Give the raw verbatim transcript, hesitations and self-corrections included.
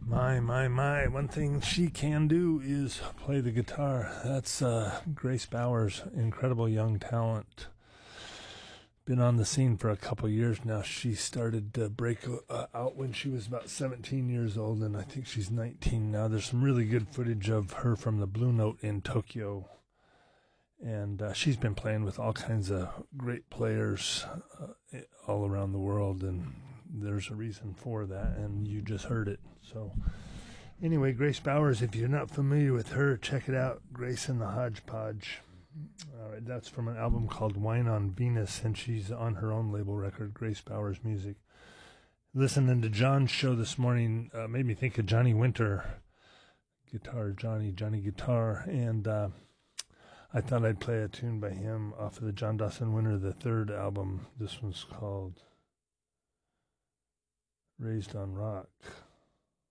My, my, my. One thing she can do is play the guitar. That's uh, Grace Bowers, incredible young talent. Been on the scene for a couple years now. She started to break uh, out when she was about seventeen years old, and I think she's nineteen now. There's some really good footage of her from the Blue Note in Tokyo. And uh, she's been playing with all kinds of great players uh, all around the world, and there's a reason for that, and you just heard it. So anyway, Grace Bowers, if you're not familiar with her, check it out, Grace and the Hodgepodge. All right, that's from an album called Wine on Venus, and she's on her own label record, Grace Bowers Music. Listening to John's show this morning uh, made me think of Johnny Winter, Guitar Johnny, Johnny Guitar, and uh, I thought I'd play a tune by him off of the John Dawson Winter, the third album. This one's called Raised on Rock.